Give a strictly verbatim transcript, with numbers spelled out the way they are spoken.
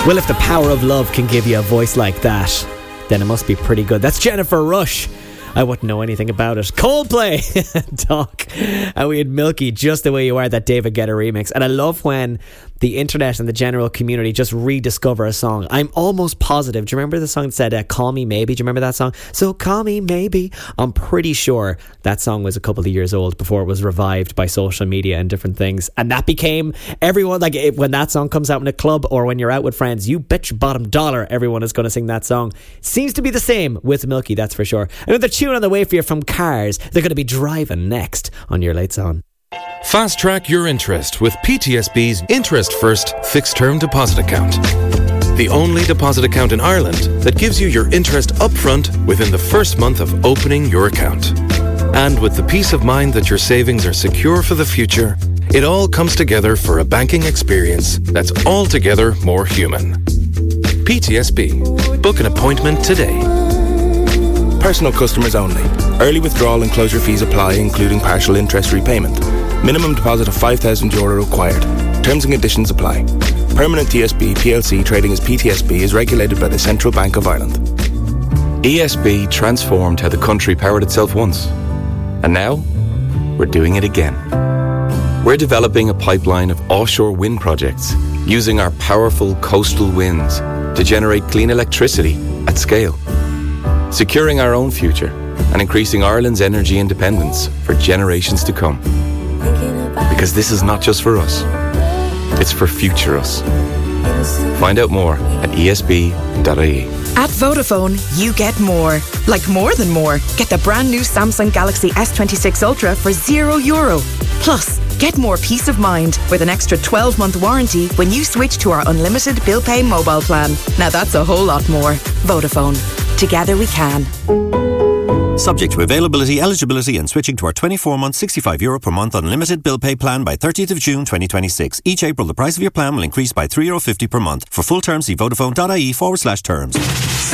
Well, if the power of love can give you a voice like that, then it must be pretty good. That's Jennifer Rush. I wouldn't know anything about it. Coldplay, Talk. And we had Milky, Just the Way You Are, that David Guetta remix. And I love when the internet and the general community just rediscover a song. I'm almost positive. Do you remember the song that said, uh, Call Me Maybe? Do you remember that song? So call me maybe. I'm pretty sure that song was a couple of years old before it was revived by social media and different things. And that became everyone, like it, when that song comes out in a club or when you're out with friends, you bet your bottom dollar everyone is going to sing that song. Seems to be the same with Milky, that's for sure. Another tune on the way for you from Cars. They're going to be driving next on your Late Zone. Fast track your interest with P T S B's Interest First Fixed Term Deposit Account. The only deposit account in Ireland that gives you your interest upfront within the first month of opening your account. And with the peace of mind that your savings are secure for the future, it all comes together for a banking experience that's altogether more human. P T S B. Book an appointment today. Personal customers only. Early withdrawal and closure fees apply, including partial interest repayment. Minimum deposit of five thousand euro required. Terms and conditions apply. Permanent T S B P L C trading as P T S B is regulated by the Central Bank of Ireland. E S B transformed how the country powered itself once. And now, we're doing it again. We're developing a pipeline of offshore wind projects using our powerful coastal winds to generate clean electricity at scale. Securing our own future and increasing Ireland's energy independence for generations to come. Because this is not just for us, it's for future us. Find out more at E S B dot I E. At Vodafone, you get more. Like more than more. Get the brand new Samsung Galaxy S twenty-six Ultra for zero euro. Plus, get more peace of mind with an extra twelve month warranty when you switch to our unlimited bill pay mobile plan. Now that's a whole lot more. Vodafone. Together we can. Subject to availability, eligibility and switching to our twenty-four month sixty-five euro per month unlimited bill pay plan by thirtieth of June twenty twenty-six. Each April the price of your plan will increase by three euro fifty per month. For full terms see Vodafone dot I E forward slash terms.